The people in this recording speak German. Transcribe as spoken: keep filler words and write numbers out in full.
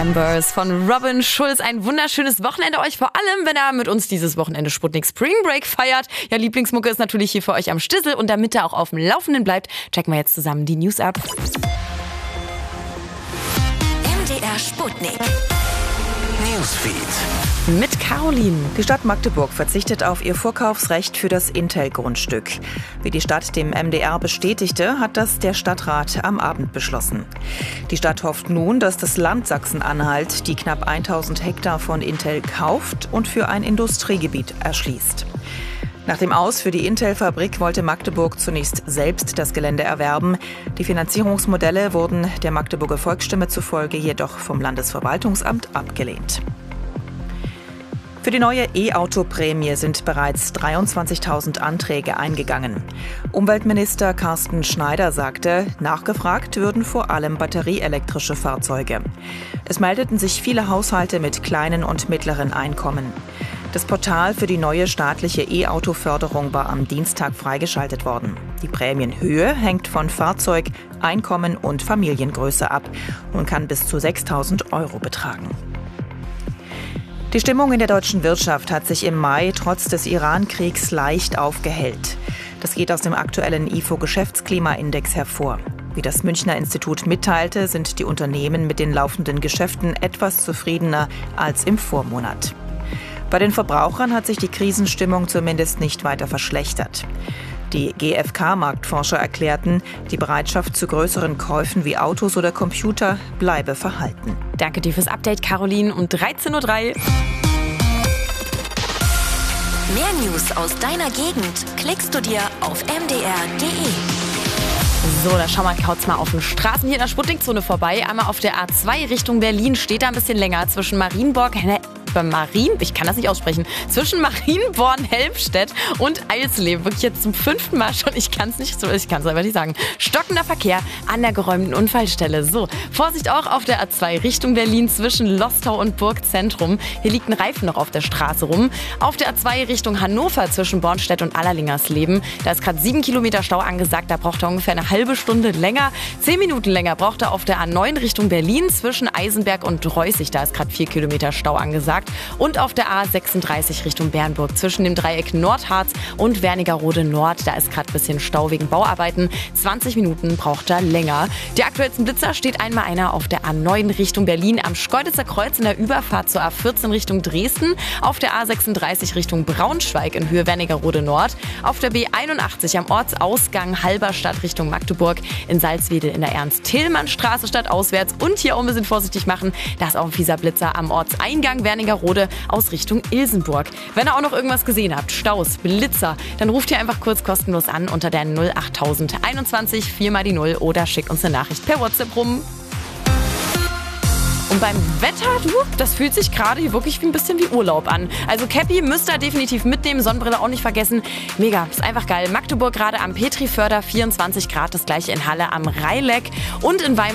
Embers von Robin Schulz. Ein wunderschönes Wochenende euch, vor allem, wenn ihr mit uns dieses Wochenende Sputnik Spring Break feiert. Ja, Lieblingsmucke ist natürlich hier für euch am Stissel und damit ihr auch auf dem Laufenden bleibt, checken wir jetzt zusammen die News ab. M D R Sputnik Newsfeed. Mit Caroline. Die Stadt Magdeburg verzichtet auf ihr Vorkaufsrecht für das Intel-Grundstück. Wie die Stadt dem M D R bestätigte, hat das der Stadtrat am Abend beschlossen. Die Stadt hofft nun, dass das Land Sachsen-Anhalt die knapp tausend Hektar von Intel kauft und für ein Industriegebiet erschließt. Nach dem Aus für die Intel-Fabrik wollte Magdeburg zunächst selbst das Gelände erwerben. Die Finanzierungsmodelle wurden der Magdeburger Volksstimme zufolge jedoch vom Landesverwaltungsamt abgelehnt. Für die neue E-Auto-Prämie sind bereits dreiundzwanzigtausend Anträge eingegangen. Umweltminister Carsten Schneider sagte, nachgefragt würden vor allem batterieelektrische Fahrzeuge. Es meldeten sich viele Haushalte mit kleinen und mittleren Einkommen. Das Portal für die neue staatliche E-Auto-Förderung war am Dienstag freigeschaltet worden. Die Prämienhöhe hängt von Fahrzeug, Einkommen und Familiengröße ab und kann bis zu sechstausend Euro betragen. Die Stimmung in der deutschen Wirtschaft hat sich im Mai trotz des Iran-Kriegs leicht aufgehellt. Das geht aus dem aktuellen I F O-Geschäftsklimaindex hervor. Wie das Münchner Institut mitteilte, sind die Unternehmen mit den laufenden Geschäften etwas zufriedener als im Vormonat. Bei den Verbrauchern hat sich die Krisenstimmung zumindest nicht weiter verschlechtert. Die G f K-Marktforscher erklärten, die Bereitschaft zu größeren Käufen wie Autos oder Computer bleibe verhalten. Danke dir fürs Update, Caroline. Um dreizehn Uhr drei. Mehr News aus deiner Gegend klickst du dir auf m d r punkt d e. So, da schauen wir kurz mal auf den Straßen hier in der Sputnikzone vorbei. Einmal auf der A zwei Richtung Berlin steht da ein bisschen länger zwischen Marienborg, Marien, ich kann das nicht aussprechen, zwischen Marienborn-Helmstedt und Eilsleben. Wirklich jetzt zum fünften Mal schon, ich kann es nicht so, ich kann es einfach nicht sagen. Stockender Verkehr an der geräumten Unfallstelle. So, Vorsicht auch auf der A zwei Richtung Berlin zwischen Lostau und Burgzentrum. Hier liegt ein Reifen noch auf der Straße rum. Auf der A zwei Richtung Hannover zwischen Bornstedt und Allerlingersleben. Da ist gerade sieben Kilometer Stau angesagt, da braucht er ungefähr eine halbe Stunde länger. Zehn Minuten länger braucht er auf der A neun Richtung Berlin zwischen Eisenberg und Reußig. Da ist gerade vier Kilometer Stau angesagt. Und auf der A sechsunddreißig Richtung Bernburg zwischen dem Dreieck Nordharz und Wernigerode Nord. Da ist gerade ein bisschen Stau wegen Bauarbeiten. zwanzig Minuten braucht er länger. Der aktuellsten Blitzer steht einmal einer auf der A neun Richtung Berlin am Schkeuditzer Kreuz in der Überfahrt zur A vierzehn Richtung Dresden. Auf der A sechsunddreißig Richtung Braunschweig in Höhe Wernigerode Nord. Auf der B einundachtzig am Ortsausgang Halberstadt Richtung Magdeburg. In Salzwedel in der Ernst-Thälmann-Straße stadtauswärts. Und hier auch ein bisschen vorsichtig machen. Da ist auch ein fieser Blitzer am Ortseingang Wernigerode aus Richtung Ilsenburg. Wenn ihr auch noch irgendwas gesehen habt, Staus, Blitzer, dann ruft ihr einfach kurz kostenlos an unter der null acht null null einundzwanzig vier mal die null oder schickt uns eine Nachricht per WhatsApp rum. Und beim Wetter, du, das fühlt sich gerade hier wirklich wie ein bisschen wie Urlaub an. Also Cappy müsst ihr definitiv mitnehmen, Sonnenbrille auch nicht vergessen. Mega, ist einfach geil. Magdeburg gerade am Petriförder vierundzwanzig Grad, das gleiche in Halle am Rheileck und in Weimar